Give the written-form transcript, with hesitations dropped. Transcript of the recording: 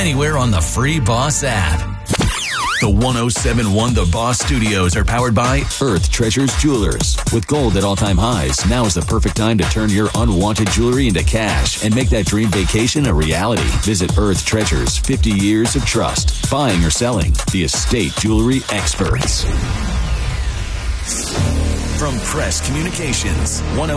anywhere on the free Boss app. The 107.1 The Boss Studios are powered by Earth Treasures Jewelers. With gold at all-time highs, now is the perfect time to turn your unwanted jewelry into cash and make that dream vacation a reality. Visit Earth Treasures, 50 years of trust. Buying or selling, the estate jewelry experts. From Press Communications,